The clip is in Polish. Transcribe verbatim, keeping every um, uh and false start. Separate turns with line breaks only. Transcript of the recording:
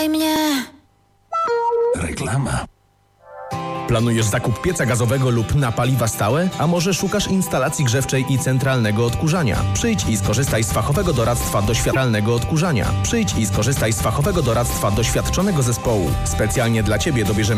mnie.
Reklama.
Planujesz zakup pieca gazowego lub na paliwa stałe? A może szukasz instalacji grzewczej i centralnego odkurzania? Przyjdź i skorzystaj z fachowego doradztwa doświadczalnego odkurzania. Przyjdź i skorzystaj z fachowego doradztwa doświadczonego zespołu. Specjalnie dla Ciebie dobierzemy